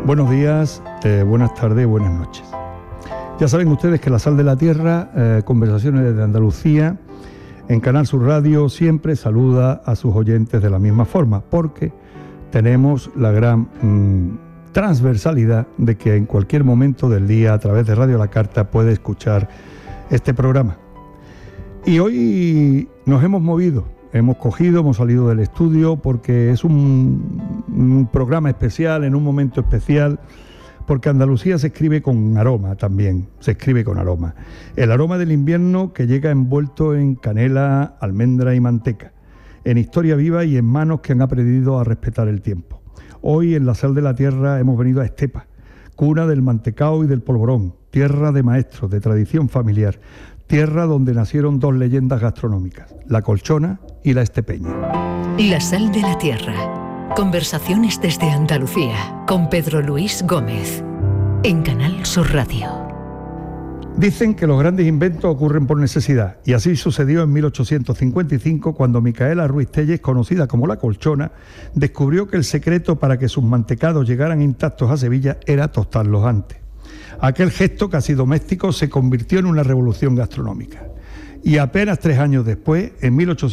Buenos días, buenas tardes, buenas noches. Ya saben ustedes que La Sal de la Tierra, Conversaciones desde Andalucía, en Canal Sur Radio siempre saluda a sus oyentes de la misma forma, porque tenemos la gran transversalidad de que en cualquier momento del día, a través de Radio La Carta, puede escuchar este programa. Y hoy nos hemos movido, hemos salido del estudio porque es un programa especial, en un momento especial, porque Andalucía se escribe con aroma también, se escribe con aroma. El aroma del invierno que llega envuelto en canela, almendra y manteca, en historia viva y en manos que han aprendido a respetar el tiempo. Hoy en La Sal de la Tierra hemos venido a Estepa, cuna del mantecao y del polvorón, tierra de maestros, de tradición familiar, tierra donde nacieron dos leyendas gastronómicas, la colchona y la estepeña. La Sal de la Tierra. Conversaciones desde Andalucía con Pedro Luis Gómez en Canal Sur Radio. Dicen que los grandes inventos ocurren por necesidad, y así sucedió en 1855 cuando Micaela Ruiz Telles, conocida como la Colchona, descubrió que el secreto para que sus mantecados llegaran intactos a Sevilla era tostarlos antes. Aquel gesto casi doméstico se convirtió en una revolución gastronómica. Y apenas 3 años después, en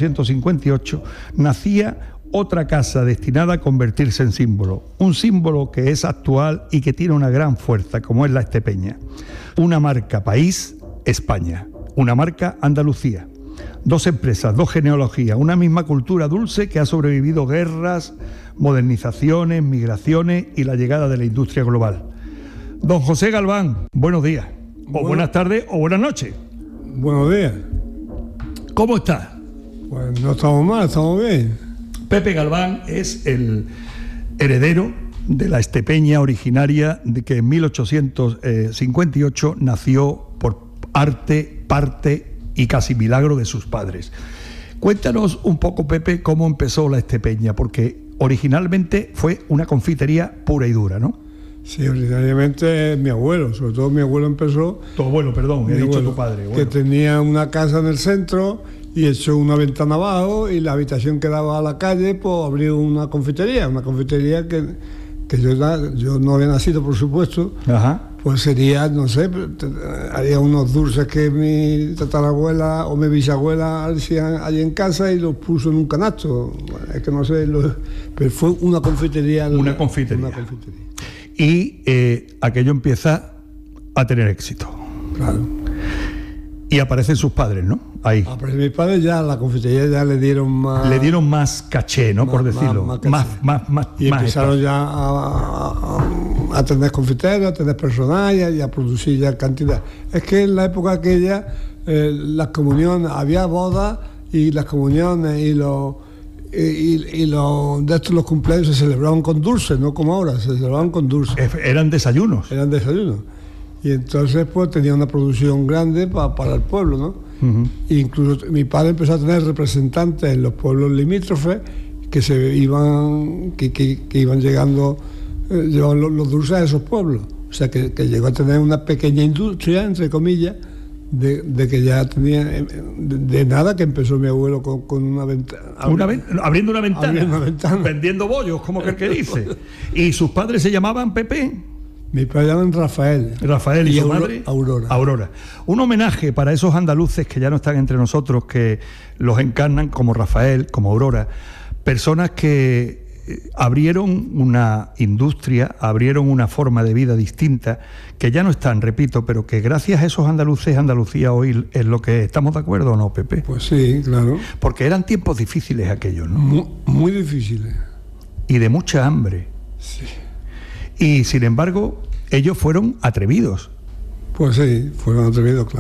1858, nacía otra casa destinada a convertirse en símbolo. Un símbolo que es actual y que tiene una gran fuerza, como es la estepeña. Una marca país, España. Una marca Andalucía. 2 empresas, 2 genealogías, una misma cultura dulce que ha sobrevivido guerras, modernizaciones, migraciones y la llegada de la industria global. Don José Galván, buenos días, o buenas tardes, o buenas noches. Buenos días. ¿Cómo está? Pues no estamos mal, estamos bien. Pepe Galván es el heredero de la estepeña originaria de que en 1858 nació por arte, parte y casi milagro de sus padres. Cuéntanos un poco, Pepe, cómo empezó la estepeña, porque originalmente fue una confitería pura y dura, ¿no? Sí, originariamente mi abuelo, sobre todo mi abuelo empezó... Tu abuelo, perdón, he dicho tu padre. Que bueno. tenía una casa en el centro y echó una ventana abajo y la habitación que daba a la calle, pues abrió una confitería que yo no había nacido, por supuesto. Ajá. Pues sería, no sé, haría unos dulces que mi tatarabuela o mi bisabuela hacían allí en casa y los puso en un canasto. Bueno, es que no sé, pero fue una confitería. Una confitería. Y aquello empieza a tener éxito. Claro. Y aparecen sus padres, ¿no? Ahí. Aparecen mis padres, ya la confitería ya le dieron más... Le dieron más caché, ¿no? Por decirlo. Más y empezaron ya a tener confiteros, a tener personal y a producir ya cantidad. Es que en la época aquella, las comuniones, había bodas y las comuniones y los cumpleaños se celebraban con dulces, no como ahora, se celebraban con dulces. Eran desayunos. Eran desayunos. Y entonces pues tenía una producción grande para el pueblo, ¿no? Uh-huh. Incluso mi padre empezó a tener representantes en los pueblos limítrofes que iban llegando, llevaban los dulces a esos pueblos. O sea que llegó a tener una pequeña industria, entre comillas, de que ya tenía de nada, que empezó mi abuelo con una ventana. Abriendo una ventana. Vendiendo bollos, como que dice. ¿Y sus padres se llamaban Pepe? Mi padre llaman Rafael y su madre Aurora. Un homenaje para esos andaluces que ya no están entre nosotros, que los encarnan como Rafael, como Aurora, personas que abrieron una industria, abrieron una forma de vida distinta, que ya no están, repito, pero que gracias a esos andaluces, Andalucía hoy es lo que es. ¿Estamos de acuerdo o no, Pepe? Pues sí, claro. Porque eran tiempos difíciles aquellos, ¿no? Muy difíciles. Y de mucha hambre. Sí. Y sin embargo, ellos fueron atrevidos. Pues sí, fueron atrevidos, claro.